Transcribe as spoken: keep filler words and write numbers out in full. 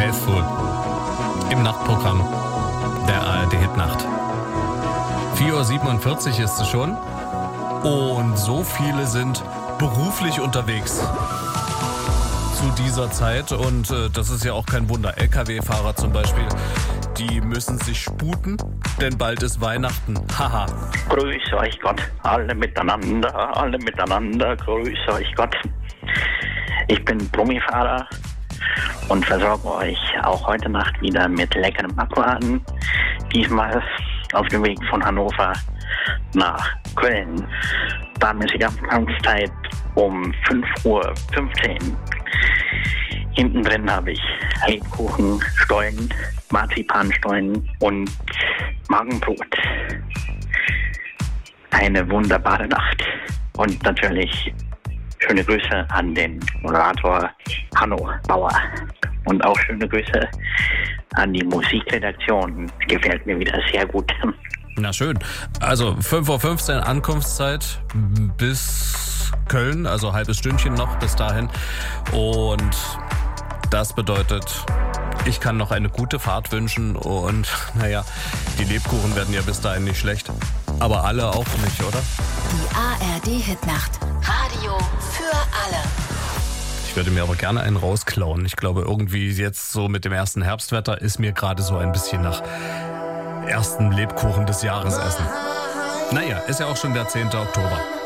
Faithful im Nachtprogramm der A R D Hitnacht. vier Uhr siebenundvierzig ist es schon und so viele sind beruflich unterwegs zu dieser Zeit und äh, das ist ja auch kein Wunder. L K W-Fahrer zum Beispiel, die müssen sich sputen, denn bald ist Weihnachten. Haha. Grüß euch Gott, alle miteinander, alle miteinander, grüß euch Gott. Ich bin Brummifahrer und versorge euch auch heute Nacht wieder mit leckerem Aquaden. Diesmal auf dem Weg von Hannover nach Köln. Planmäßige Anfangszeit um fünf Uhr fünfzehn. Hinten drin habe ich Lebkuchen, Stollen, Marzipanstollen und Magenbrot. Eine wunderbare Nacht. Und natürlich schöne Grüße an den Moderator Hanno Bauer. Und auch schöne Grüße an die Musikredaktion. Gefällt mir wieder sehr gut. Na schön. Also fünf Uhr fünfzehn Ankunftszeit bis Köln, also halbes Stündchen noch bis dahin. Und das bedeutet, ich kann noch eine gute Fahrt wünschen und naja, die Lebkuchen werden ja bis dahin nicht schlecht. Aber alle auch nicht, oder? Die A R D Hitnacht. Radio für alle. Ich würde mir aber gerne einen rausklauen. Ich glaube, irgendwie jetzt so mit dem ersten Herbstwetter ist mir gerade so ein bisschen nach ersten Lebkuchen des Jahres essen. Naja, ist ja auch schon der zehnte Oktober.